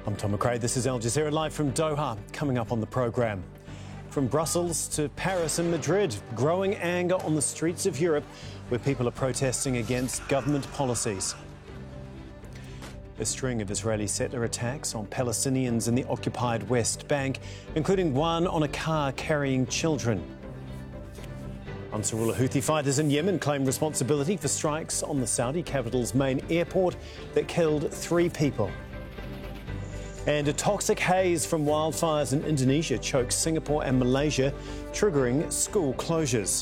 I'm Tom McRae. This is Al Jazeera live from Doha. Coming up on the programme. From Brussels to Paris and Madrid, growing anger on the streets of Europe where people are protesting against government policies. A string of Israeli settler attacks on Palestinians in the occupied West Bank, including one on a car carrying children. Ansarullah Houthi fighters in Yemen claim responsibility for strikes on the Saudi capital's main airport that killed 3 people. And a toxic haze from wildfires in Indonesia chokes Singapore and Malaysia, triggering school closures.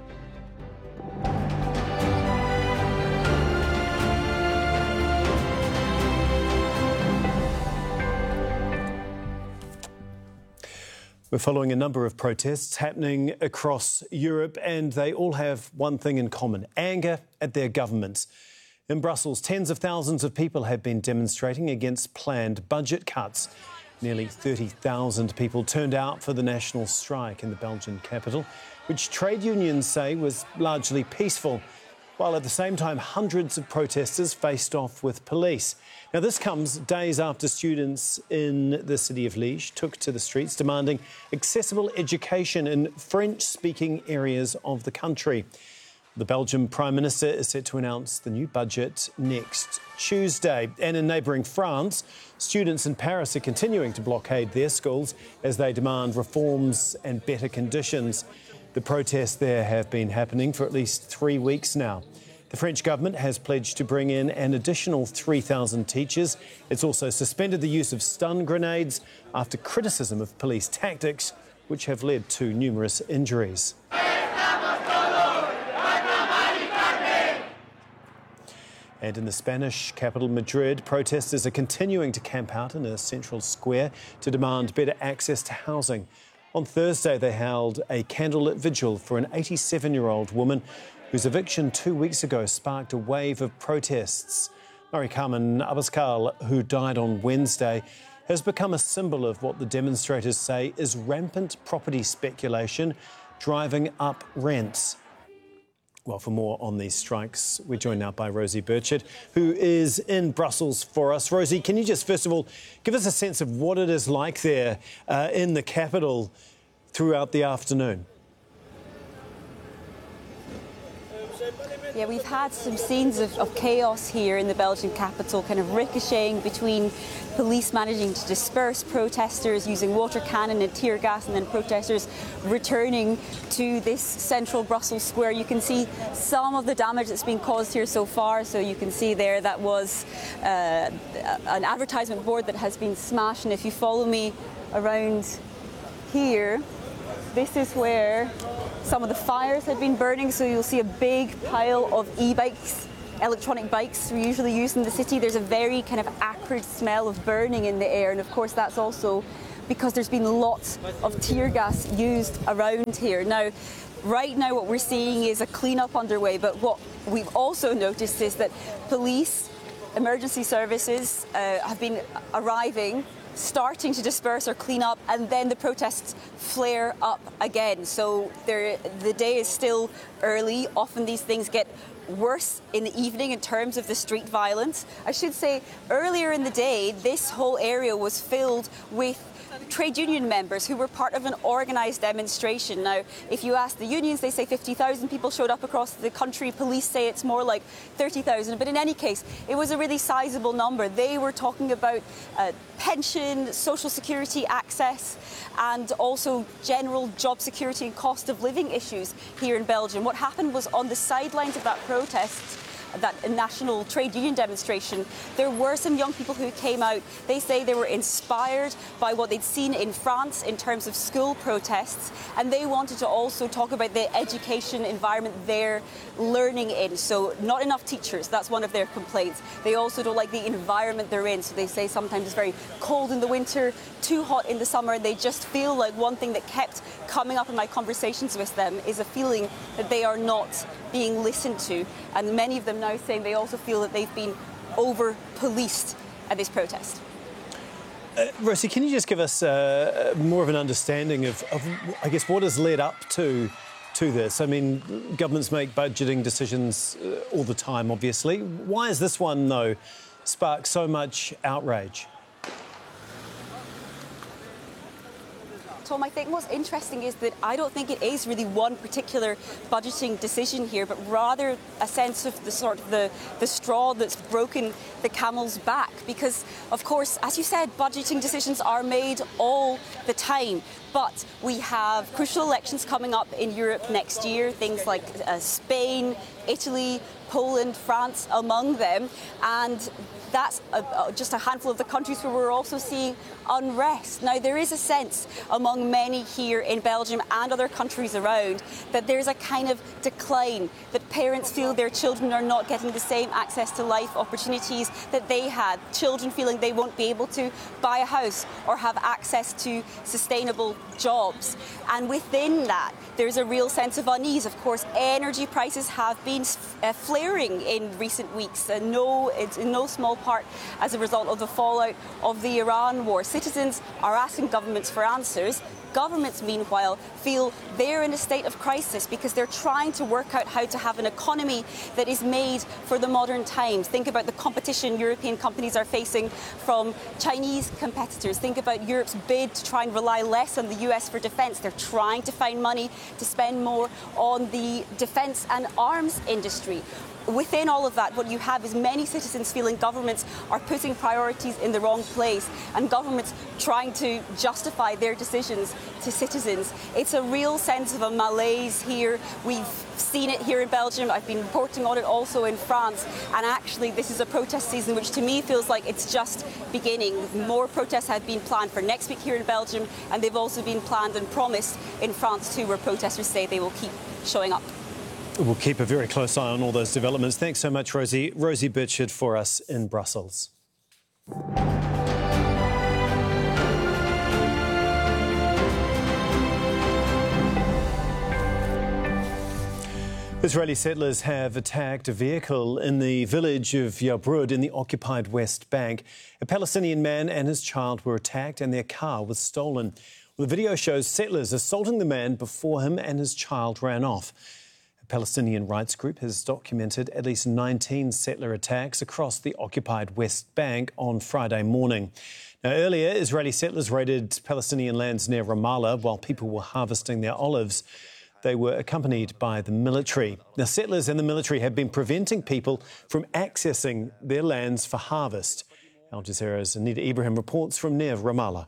We're following a number of protests happening across Europe, and they all have one thing in common: anger at their governments. In Brussels, tens of thousands of people have been demonstrating against planned budget cuts. Nearly 30,000 people turned out for the national strike in the Belgian capital, which trade unions say was largely peaceful, while at the same time hundreds of protesters faced off with police. Now, this comes days after students in the city of Liège took to the streets demanding accessible education in French-speaking areas of the country. The Belgian Prime Minister is set to announce the new budget next Tuesday. And in neighbouring France, students in Paris are continuing to blockade their schools as they demand reforms and better conditions. The protests there have been happening for at least 3 weeks now. The French government has pledged to bring in an additional 3,000 teachers. It's also suspended the use of stun grenades after criticism of police tactics, which have led to numerous injuries. And in the Spanish capital, Madrid, protesters are continuing to camp out in a central square to demand better access to housing. On Thursday, they held a candlelit vigil for an 87-year-old woman whose eviction 2 weeks ago sparked a wave of protests. Mari Carmen Abascal, who died on Wednesday, has become a symbol of what the demonstrators say is rampant property speculation driving up rents. Well, for more on these strikes, we're joined now by Rosie Burchett, who is in Brussels for us. Rosie, can you just, first of all, give us a sense of what it is like there in the capital throughout the afternoon? Yeah, we've had some scenes of chaos here in the Belgian capital, kind of ricocheting between police managing to disperse protesters using water cannon and tear gas, and then protesters returning to this central Brussels square. You can see some of the damage that's been caused here so far. So you can see there that was an advertisement board that has been smashed. And if you follow me around here, this is where some of the fires had been burning, so you'll see a big pile of e-bikes, electronic bikes we usually use in the city. There's a very kind of acrid smell of burning in the air, and of course that's also because there's been lots of tear gas used around here. Now, right now what we're seeing is a clean-up underway, but what we've also noticed is that police, emergency services have been arriving, starting to disperse or clean up, and then the protests flare up again. So the day is still early. Often these things get worse in the evening in terms of the street violence. I should say earlier in the day, this whole area was filled with trade union members who were part of an organised demonstration. Now, if you ask the unions, they say 50,000 people showed up across the country. Police say it's more like 30,000. But in any case, it was a really sizable number. They were talking about pension, social security access, and also general job security and cost of living issues here in Belgium. What happened was, on the sidelines of that protest, that national trade union demonstration, there were some young people who came out. They say they were inspired by what they'd seen in France in terms of school protests, and they wanted to also talk about the education environment they're learning in. So not enough teachers, that's one of their complaints. They also don't like the environment they're in, so they say sometimes it's very cold in the winter, too hot in the summer, and they just feel like one thing that kept coming up in my conversations with them is a feeling that they are not being listened to, and many of them now saying they also feel that they've been over-policed at this protest. Rosie, can you just give us more of an understanding of, I guess, what has led up to this? I mean, governments make budgeting decisions all the time, obviously. Why has this one, though, sparked so much outrage? Tom, I think what's interesting is that I don't think it is really one particular budgeting decision here, but rather a sense of the straw that's broken the camel's back. Because, of course, as you said, budgeting decisions are made all the time. But we have crucial elections coming up in Europe next year, things like Spain, Italy, Poland, France among them. And that's just a handful of the countries where we're also seeing unrest. Now, there is a sense among many here in Belgium and other countries around that there's a kind of decline, that parents feel their children are not getting the same access to life opportunities that they had, children feeling they won't be able to buy a house or have access to sustainable jobs. And within that, there's a real sense of unease. Of course, energy prices have been flaring in recent weeks, and it's in no small part as a result of the fallout of the Iran war. Citizens are asking governments for answers. Governments, meanwhile, feel they're in a state of crisis because they're trying to work out how to have an economy that is made for the modern times. Think about the competition European companies are facing from Chinese competitors. Think about Europe's bid to try and rely less on the US for defence. They're trying to find money to spend more on the defence and arms industry. Within all of that, what you have is many citizens feeling governments are putting priorities in the wrong place and governments trying to justify their decisions to citizens. It's a real sense of a malaise here. We've seen it here in Belgium. I've been reporting on it also in France. And actually, this is a protest season which to me feels like it's just beginning. More protests have been planned for next week here in Belgium, and they've also been planned and promised in France too, where protesters say they will keep showing up. We'll keep a very close eye on all those developments. Thanks so much, Rosie. Rosie Birchard for us in Brussels. Israeli settlers have attacked a vehicle in the village of Yabrud in the occupied West Bank. A Palestinian man and his child were attacked and their car was stolen. The video shows settlers assaulting the man before him and his child ran off. Palestinian rights group has documented at least 19 settler attacks across the occupied West Bank on Friday morning. Now, earlier, Israeli settlers raided Palestinian lands near Ramallah while people were harvesting their olives. They were accompanied by the military. Now, settlers and the military have been preventing people from accessing their lands for harvest. Al Jazeera's Anita Ibrahim reports from near Ramallah.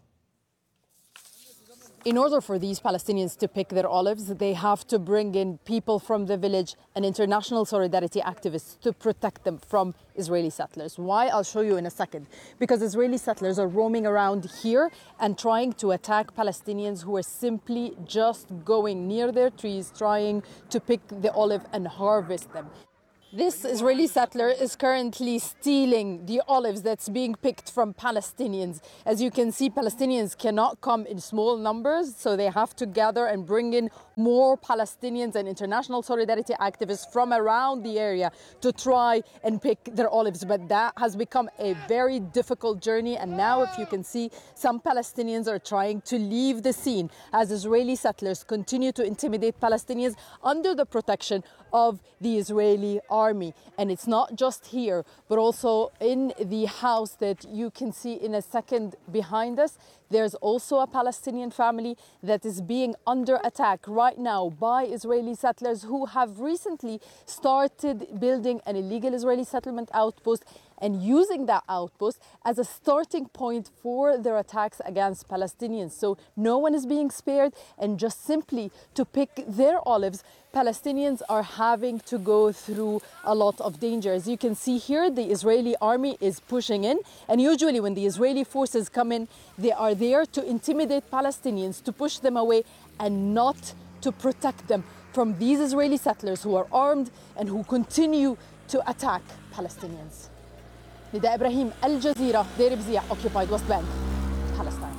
In order for these Palestinians to pick their olives, they have to bring in people from the village and international solidarity activists to protect them from Israeli settlers. Why? I'll show you in a second. Because Israeli settlers are roaming around here and trying to attack Palestinians who are simply just going near their trees, trying to pick the olive and harvest them. This Israeli settler is currently stealing the olives that's being picked from Palestinians. As you can see, Palestinians cannot come in small numbers, so they have to gather and bring in more Palestinians and international solidarity activists from around the area to try and pick their olives. But that has become a very difficult journey. And now, if you can see, some Palestinians are trying to leave the scene as Israeli settlers continue to intimidate Palestinians under the protection of the Israeli army. And it's not just here, but also in the house that you can see in a second behind us. There's also a Palestinian family that is being under attack right now by Israeli settlers who have recently started building an illegal Israeli settlement outpost and using that outpost as a starting point for their attacks against Palestinians. So no one is being spared, and just simply to pick their olives, Palestinians are having to go through a lot of danger. As you can see here, the Israeli army is pushing in, and usually when the Israeli forces come in, they are there to intimidate Palestinians, to push them away, and not to protect them from these Israeli settlers who are armed and who continue to attack Palestinians. Nida Ibrahim, Al Jazeera, Deir Bzia, occupied West Bank, Palestine.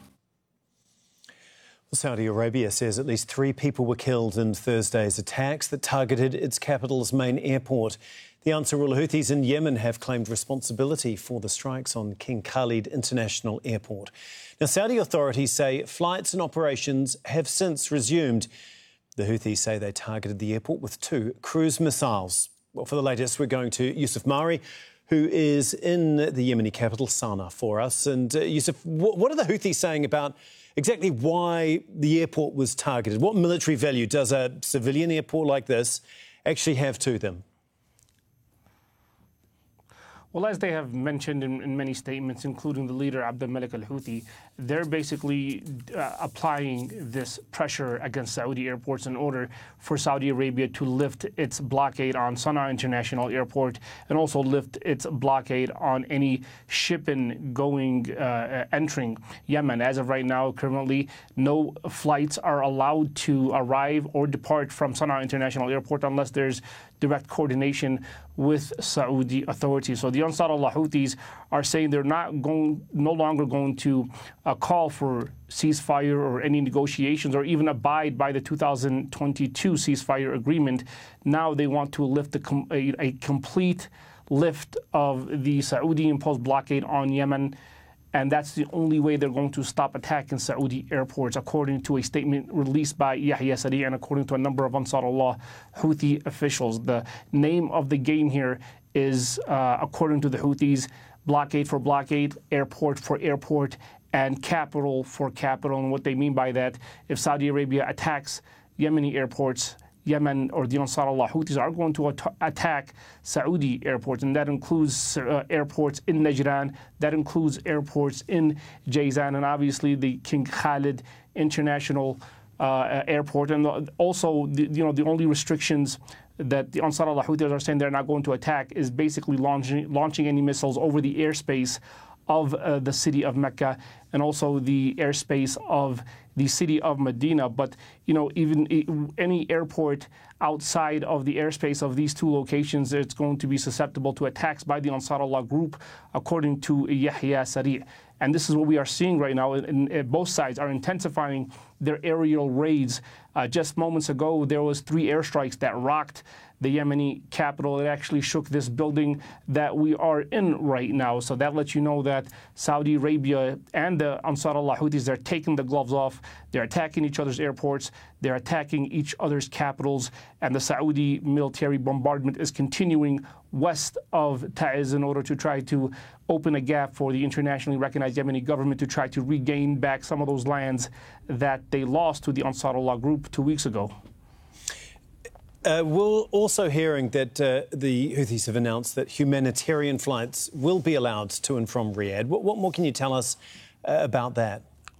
Saudi Arabia says at least 3 people were killed in Thursday's attacks that targeted its capital's main airport. The Ansarullah Houthis in Yemen have claimed responsibility for the strikes on King Khalid International Airport. Now, Saudi authorities say flights and operations have since resumed. The Houthis say they targeted the airport with 2 cruise missiles. Well, for the latest, we're going to Yusuf Mari, who is in the Yemeni capital, Sana'a, for us. And Yusuf, what are the Houthis saying about exactly why the airport was targeted? What military value does a civilian airport like this actually have to them? Well, as they have mentioned in many statements, including the leader, Abdel Malik al-Houthi, they're basically applying this pressure against Saudi airports in order for Saudi Arabia to lift its blockade on Sana'a International Airport and also lift its blockade on any shipping entering Yemen. As of right now, currently, no flights are allowed to arrive or depart from Sana'a International Airport unless there's direct coordination with Saudi authorities. So the Ansar Allah Houthis are saying they're no longer going to call for ceasefire or any negotiations or even abide by the 2022 ceasefire agreement. Now they want to lift a complete lift of the Saudi-imposed blockade on Yemen. And that's the only way they're going to stop attacking Saudi airports, according to a statement released by Yahya Sari and according to a number of Ansarullah Houthi officials. The name of the game here is, according to the Houthis, blockade for blockade, airport for airport, and capital for capital. And what they mean by that, if Saudi Arabia attacks Yemeni airports, Yemen or the Ansar Allah Houthis are going to attack Saudi airports, and that includes airports in Najran, that includes airports in Jazan, and obviously the King Khalid International Airport. And also, the only restrictions that the Ansar Allah Houthis are saying they're not going to attack is basically launching any missiles over the airspace of the city of Mecca and also the airspace of the city of Medina. But, even any airport outside of the airspace of these two locations, it's going to be susceptible to attacks by the Ansarullah group, according to Yahya Sari. And this is what we are seeing right now. Both sides are intensifying their aerial raids. Just moments ago, there was 3 airstrikes that rocked the Yemeni capital. It actually shook this building that we are in right now. So that lets you know that Saudi Arabia and the Ansar Allah Houthis, they're taking the gloves off. They're attacking each other's airports. They're attacking each other's capitals. And the Saudi military bombardment is continuing west of Taiz in order to try to open a gap for the internationally recognized Yemeni government to try to regain back some of those lands that they lost to the Ansarullah group 2 weeks ago. We're also hearing that the Houthis have announced that humanitarian flights will be allowed to and from Riyadh. What more can you tell us about that?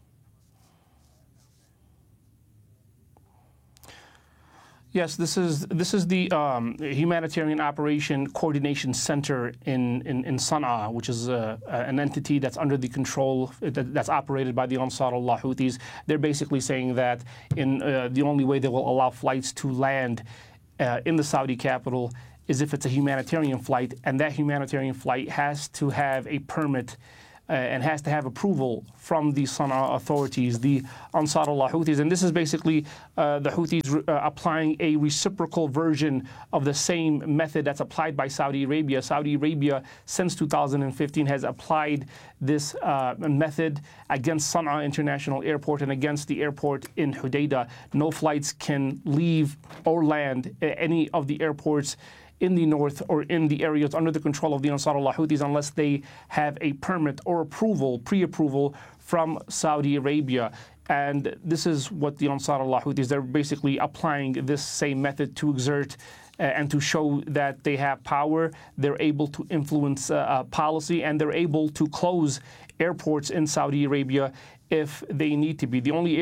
Yes, this is the Humanitarian Operation Coordination Center in Sana'a, which is an entity that's under the control, that's operated by the Ansar Allah Houthis. They're basically saying that the only way they will allow flights to land in the Saudi capital is if it's a humanitarian flight, and that humanitarian flight has to have a permit and has to have approval from the Sana'a authorities, the Ansar Allah Houthis. And this is basically the Houthis applying a reciprocal version of the same method that's applied by Saudi Arabia. Saudi Arabia, since 2015, has applied this method against Sana'a International Airport and against the airport in Hodeidah. No flights can leave or land at any of the airports in the north or in the areas under the control of the Ansar Allah Houthis unless they have a permit or approval, pre-approval from Saudi Arabia. And this is what the Ansar Allah Houthis, they're basically applying this same method to exert and to show that they have power. They're able to influence policy, and they're able to close airports in Saudi Arabia if they need to be. The only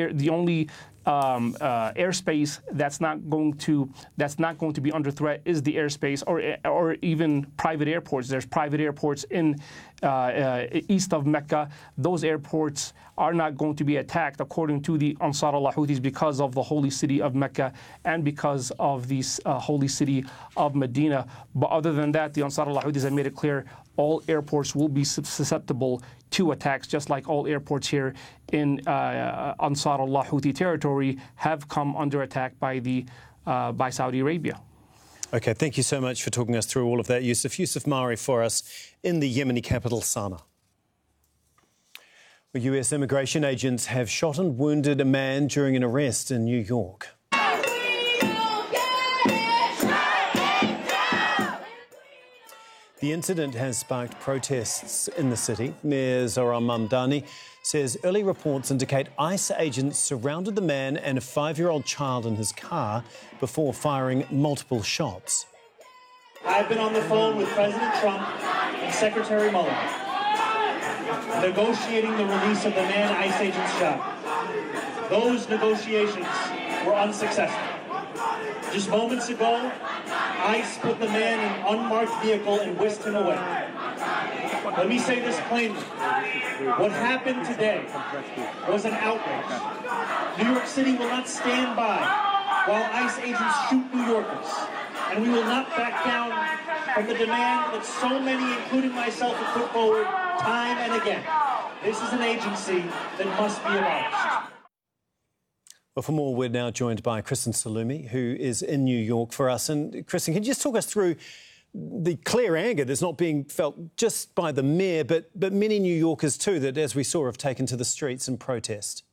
airspace that's not going to be under threat is the airspace or even private airports. There's private airports in east of Mecca. Those airports are not going to be attacked, according to the Ansar Allah Houthis, because of the holy city of Mecca and because of the holy city of Medina. But other than that, the Ansar Allah Houthis have made it clear all airports will be susceptible to attacks, just like all airports here in Ansar Allah Houthi territory have come under attack by Saudi Arabia. OK, thank you so much for talking us through all of that, Yusuf. Yusuf Mari for us in the Yemeni capital, Sana'a. Well, US immigration agents have shot and wounded a man during an arrest in New York. The incident has sparked protests in the city. Mayor Zoran Mamdani says early reports indicate ICE agents surrounded the man and a 5-year-old child in his car before firing multiple shots. I've been on the phone with President Trump and Secretary Mueller, negotiating the release of the man ICE agents shot. Those negotiations were unsuccessful. Just moments ago, ICE put the man in an unmarked vehicle and whisked him away. Let me say this plainly. What happened today was an outrage. New York City will not stand by while ICE agents shoot New Yorkers. And we will not back down from the demand that so many, including myself, have put forward time and again. This is an agency that must be abolished. Well, for more, we're now joined by Kristen Salumi, who is in New York for us. And Kristen, can you just talk us through the clear anger that's not being felt just by the mayor, but many New Yorkers too, that, as we saw, have taken to the streets in protest?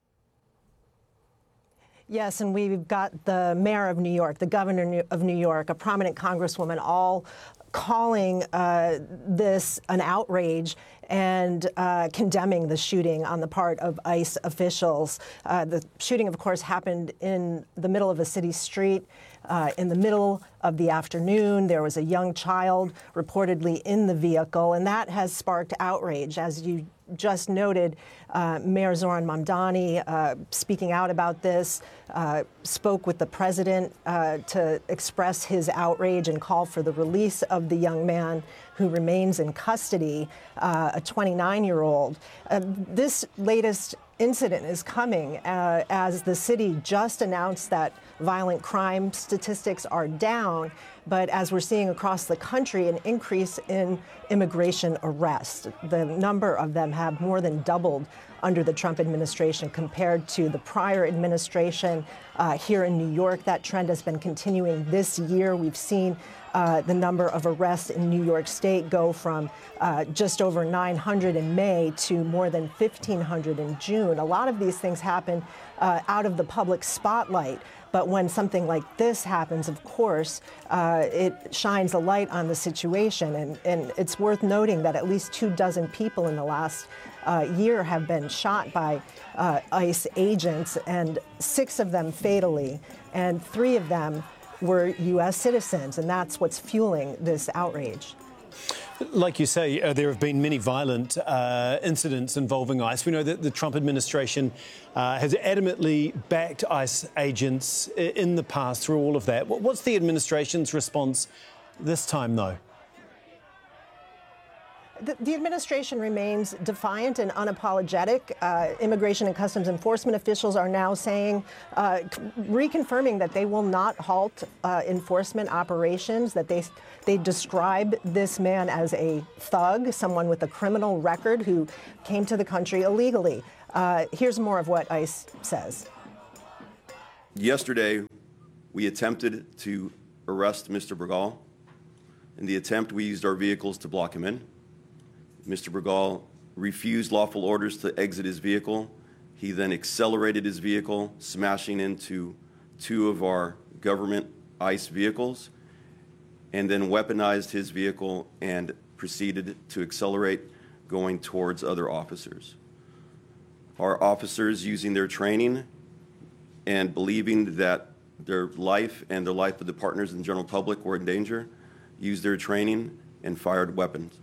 Yes, and we've got the mayor of New York, the governor of New York, a prominent congresswoman, all calling this an outrage and condemning the shooting on the part of ICE officials. The shooting, of course, happened in the middle of a city street. In the middle of the afternoon, there was a young child reportedly in the vehicle, and that has sparked outrage. As you just noted, Mayor Zoran Mamdani, speaking out about this, spoke with the president to express his outrage and call for the release of the young man who remains in custody, a 29-year-old. This latest incident is coming as the city just announced that violent crime statistics are down, but as we're seeing across the country, an increase in immigration arrests. The number of them have more than doubled under the Trump administration compared to the prior administration. Here in New York, that trend has been continuing this year. We've seen the number of arrests in New York State go from just over 900 in May to more than 1,500 in June. A lot of these things happen out of the public spotlight. But when something like this happens, of course, it shines a light on the situation. And it's worth noting that at least 24 people in the last year have been shot by ICE agents, and 6 of them fatally, and 3 of them were U.S. citizens. And that's what's fueling this outrage. Like you say, there have been many violent incidents involving ICE. We know that the Trump administration has adamantly backed ICE agents in the past through all of that. What's the administration's response this time, though? The administration remains defiant and unapologetic. Immigration and Customs Enforcement officials are now saying, reconfirming that they will not halt enforcement operations, that they describe this man as a thug, someone with a criminal record who came to the country illegally. Here's more of what ICE says. Yesterday, we attempted to arrest Mr. Bregal. In the attempt, we used our vehicles to block him in. Mr. Bregal refused lawful orders to exit his vehicle. He then accelerated his vehicle, smashing into 2 of our government ICE vehicles, and then weaponized his vehicle and proceeded to accelerate, going towards other officers. Our officers, using their training and believing that their life and the life of the partners and the general public were in danger, used their training and fired weapons.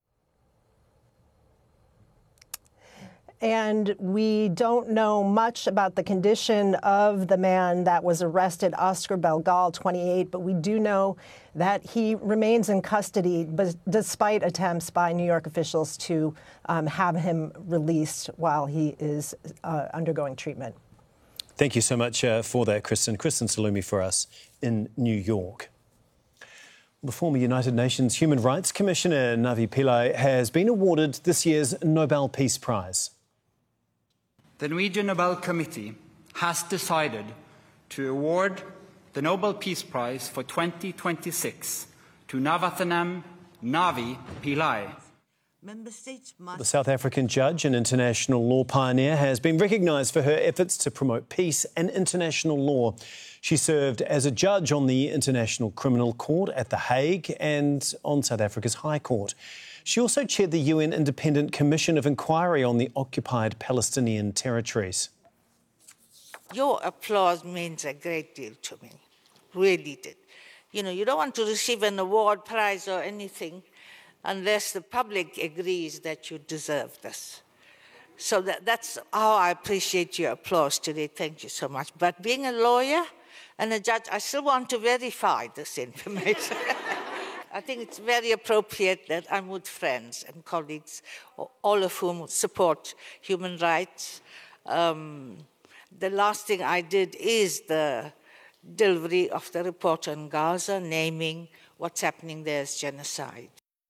And we don't know much about the condition of the man that was arrested, Oscar Belgal, 28, but we do know that he remains in custody, but despite attempts by New York officials to have him released while he is undergoing treatment. Thank you so much for that, Kristen. Kristen Salumi for us in New York. The former United Nations Human Rights Commissioner Navi Pillay has been awarded this year's Nobel Peace Prize. The Norwegian Nobel Committee has decided to award the Nobel Peace Prize for 2026 to Navarathnam Navi Pillay. Member States must... The South African judge and international law pioneer has been recognised for her efforts to promote peace and international law. She served as a judge on the International Criminal Court at The Hague and on South Africa's High Court. She also chaired the UN Independent Commission of Inquiry on the occupied Palestinian territories. Your applause means a great deal to me, really did. You know, you don't want to receive an award, prize or anything unless the public agrees that you deserve this. So that's how I appreciate your applause today. Thank you so much. But being a lawyer and a judge, I still want to verify this information. I think it's very appropriate that I'm with friends and colleagues, all of whom support human rights. The last thing I did is the delivery of the report on Gaza, naming what's happening there as genocide.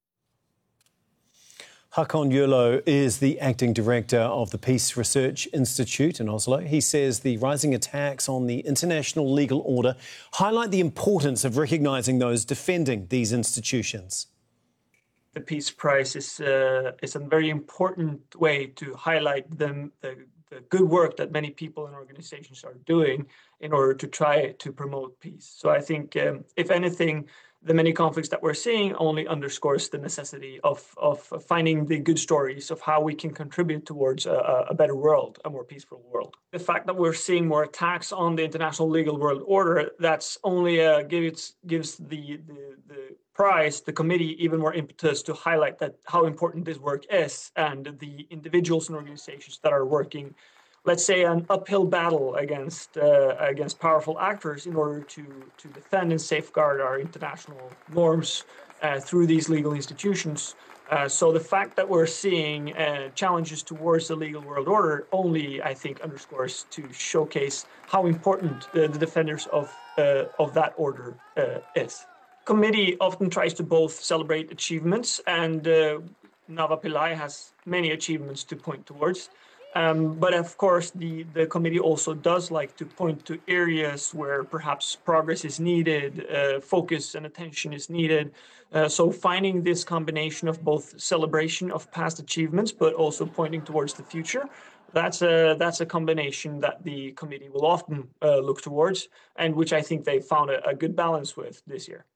Håkon Jølo is the acting director of the Peace Research Institute in Oslo. He says the rising attacks on the international legal order highlight the importance of recognising those defending these institutions. The Peace Prize is a very important way to highlight the good work that many people and organizations are doing in order to try to promote peace. So I think, if anything, the many conflicts that we're seeing only underscores the necessity of finding the good stories of how we can contribute towards a better world, a more peaceful world. The fact that we're seeing more attacks on the international legal world order, that's only gives the prize, the committee, even more impetus to highlight that how important this work is, and the individuals and organizations that are working, let's say, an uphill battle against powerful actors in order to defend and safeguard our international norms through these legal institutions. So the fact that we're seeing challenges towards the legal world order only, I think, underscores to showcase how important the defenders of that order is. Committee often tries to both celebrate achievements, and Nava Pillai has many achievements to point towards. But of course, the committee also does like to point to areas where perhaps progress is needed, focus and attention is needed. So finding this combination of both celebration of past achievements, but also pointing towards the future, that's a combination that the committee will often look towards, and which I think they found a good balance with this year.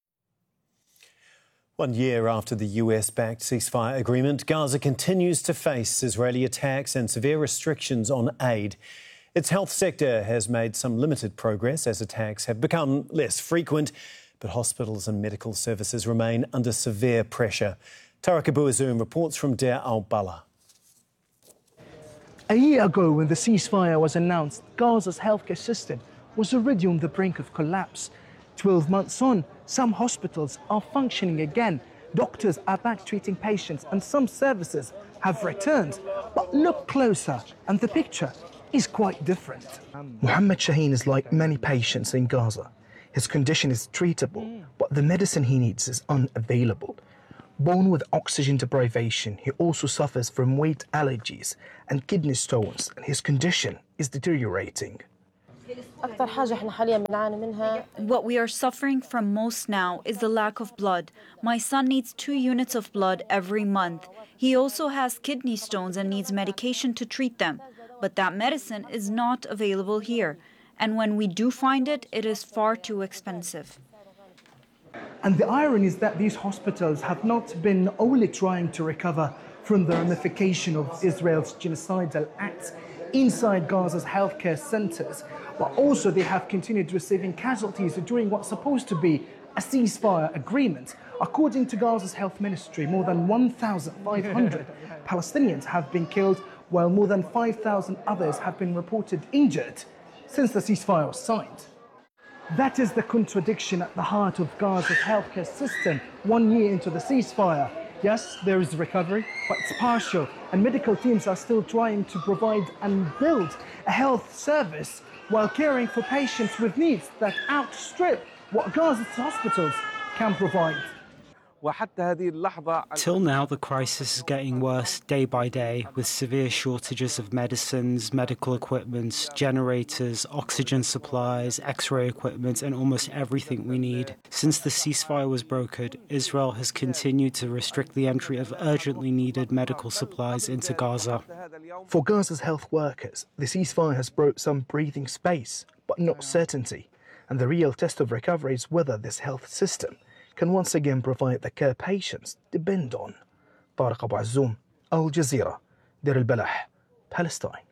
1 year after the US-backed ceasefire agreement, Gaza continues to face Israeli attacks and severe restrictions on aid. Its health sector has made some limited progress as attacks have become less frequent, but hospitals and medical services remain under severe pressure. Tarek Abu-Azzoum reports from Deir al-Balah. A year ago, when the ceasefire was announced, Gaza's healthcare system was already on the brink of collapse. 12 months on, some hospitals are functioning again. Doctors are back treating patients and some services have returned. But look closer and the picture is quite different. Mohammed Shaheen is like many patients in Gaza. His condition is treatable, but the medicine he needs is unavailable. Born with oxygen deprivation, he also suffers from weight allergies and kidney stones, and his condition is deteriorating. What we are suffering from most now is the lack of blood. My son needs 2 units of blood every month. He also has kidney stones and needs medication to treat them. But that medicine is not available here. And when we do find it, it is far too expensive. And the irony is that these hospitals have not been only trying to recover from the ramification of Israel's genocidal acts inside Gaza's healthcare centers, but also they have continued receiving casualties during what's supposed to be a ceasefire agreement. According to Gaza's health ministry, more than 1,500 Palestinians have been killed, while more than 5,000 others have been reported injured since the ceasefire was signed. That is the contradiction at the heart of Gaza's healthcare system 1 year into the ceasefire. Yes, there is recovery, but it's partial, and medical teams are still trying to provide and build a health service while caring for patients with needs that outstrip what Gaza's hospitals can provide. Till now, the crisis is getting worse day by day, with severe shortages of medicines, medical equipment, generators, oxygen supplies, X-ray equipment, and almost everything we need. Since the ceasefire was brokered, Israel has continued to restrict the entry of urgently needed medical supplies into Gaza. For Gaza's health workers, the ceasefire has brought some breathing space, but not certainty. And the real test of recovery is whether this health system can once again provide the care patients depend on. Tariq Abu Azzoum, Al Jazeera, Deir al-Balah, Palestine.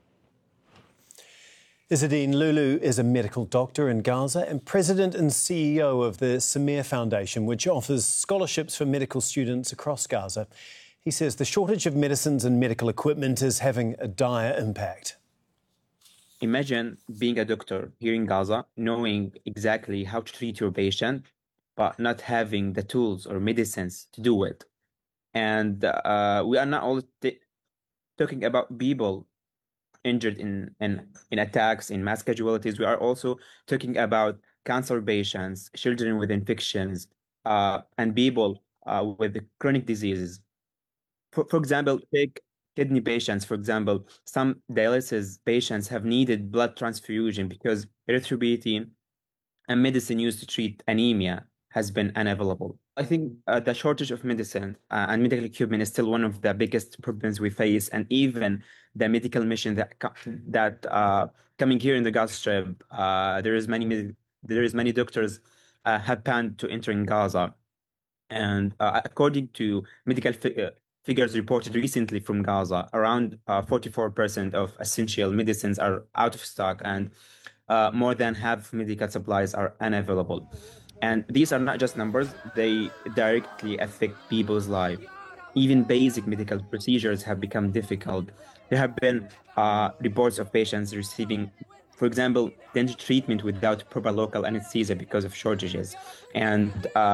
Izzadeen Lulu is a medical doctor in Gaza and president and CEO of the Samir Foundation, which offers scholarships for medical students across Gaza. He says the shortage of medicines and medical equipment is having a dire impact. Imagine being a doctor here in Gaza, knowing exactly how to treat your patient, but not having the tools or medicines to do it. And we are not only talking about people injured in attacks, in mass casualties. We are also talking about cancer patients, children with infections, and people with chronic diseases. For example, take kidney patients. For example, some dialysis patients have needed blood transfusion because erythropoietin, a medicine used to treat anemia, has been unavailable. I think the shortage of medicine and medical equipment is still one of the biggest problems we face, and even the medical mission that coming here in the Gaza Strip, there is many doctors have planned to enter in Gaza, and according to medical figures reported recently from Gaza, around 44% of essential medicines are out of stock, and more than half medical supplies are unavailable. And these are not just numbers, they directly affect people's lives. Even basic medical procedures have become difficult. There have been reports of patients receiving, for example, dental treatment without proper local anesthesia because of shortages. And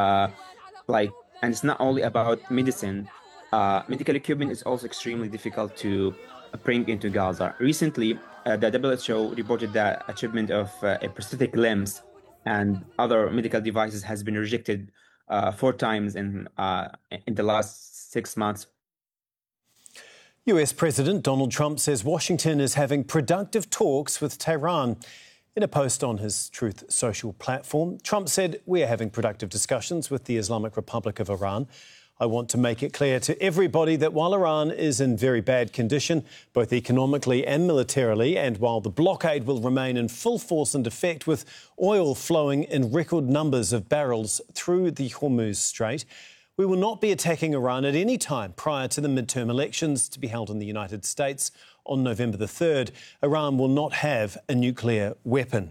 it's not only about medicine. Medical equipment is also extremely difficult to bring into Gaza. Recently, the WHO reported that achievement of a prosthetic limbs and other medical devices has been rejected 4 times in the last 6 months. US President Donald Trump says Washington is having productive talks with Tehran. In a post on his Truth Social platform, Trump said, "We are having productive discussions with the Islamic Republic of Iran. I want to make it clear to everybody that while Iran is in very bad condition, both economically and militarily, and while the blockade will remain in full force and effect with oil flowing in record numbers of barrels through the Hormuz Strait, we will not be attacking Iran at any time prior to the midterm elections to be held in the United States on November the 3rd. Iran will not have a nuclear weapon."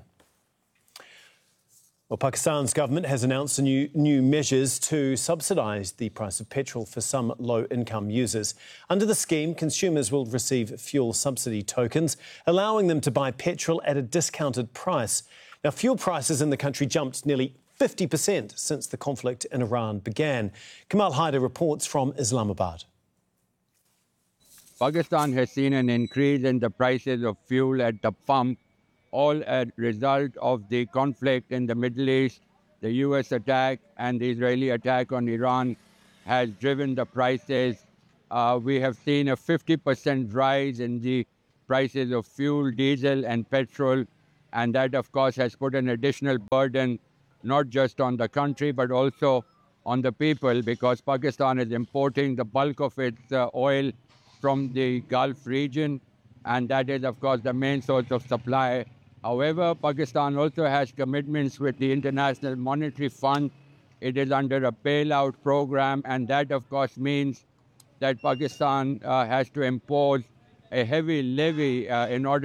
Well, Pakistan's government has announced new measures to subsidise the price of petrol for some low-income users. Under the scheme, consumers will receive fuel subsidy tokens, allowing them to buy petrol at a discounted price. Now, fuel prices in the country jumped nearly 50% since the conflict in Iran began. Kamal Haider reports from Islamabad. Pakistan has seen an increase in the prices of fuel at the pump, all a result of the conflict in the Middle East. The US attack and the Israeli attack on Iran has driven the prices. We have seen a 50% rise in the prices of fuel, diesel and petrol. And that, of course, has put an additional burden, not just on the country, but also on the people, because Pakistan is importing the bulk of its oil from the Gulf region. And that is, of course, the main source of supply. However, Pakistan also has commitments with the International Monetary Fund. It is under a bailout program, and that, of course, means that Pakistan has to impose a heavy levy in order